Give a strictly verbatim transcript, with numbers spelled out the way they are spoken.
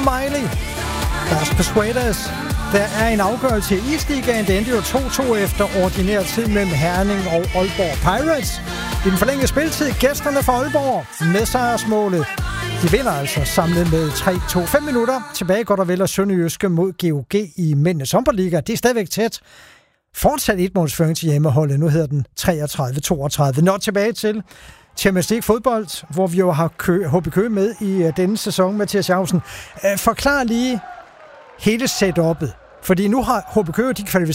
Miley. Deres Persuaders. Der er en afgørelse i Isligaen. Det endte jo to to efter ordinær tid mellem Herning og Aalborg Pirates. I den forlængede spiltid, gæsterne fra Aalborg med sejrsmålet. De vinder altså samlet med tre to. fem minutter. Tilbage går der vel af Sønderjyske mod G O G i Mændenes Superliga. Det er stadigvæk tæt. Fortsat etmålsføring til hjemmeholdet. Nu hedder den treogtredive toogtredive. Nå, tilbage til Champions League fodbold, hvor vi jo har H B Køge med i uh, denne sæson, Mathias Jausen. Uh, forklar lige hele setup'et. Fordi nu har H B Køge, de kvalificerer